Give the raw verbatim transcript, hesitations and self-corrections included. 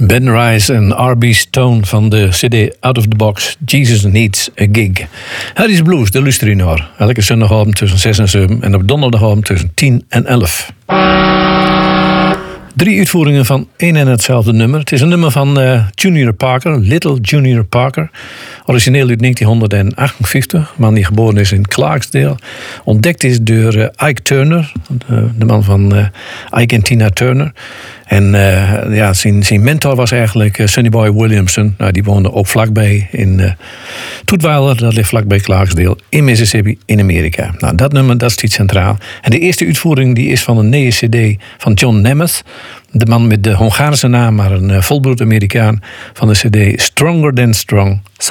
Ben Rice en R B Stone van de cd Out of the Box, Jesus Needs a Gig. Harry's Blues, de luister je naar. Elke zondagavond tussen zes en zeven en op donderdagavond tussen tien en elf. Drie uitvoeringen van één en hetzelfde nummer. Het is een nummer van uh, Junior Parker, Little Junior Parker. Origineel uit negentien achtenvijftig, man die geboren is in Clarksdale. Ontdekt is door uh, Ike Turner, de, de man van uh, Ike en Tina Turner. En uh, ja, zijn, zijn mentor was eigenlijk uh, Sonny Boy Williamson. Nou, die woonde ook vlakbij in uh, Toetweiler, dat ligt vlakbij Clarksdale, in Mississippi, in Amerika. Nou, dat nummer, dat is iets centraal. En de eerste uitvoering die is van een nieuwe cd van John Nemeth. De man met de Hongaarse naam, maar een uh, volbloed Amerikaan, van de cd Stronger Than Strong.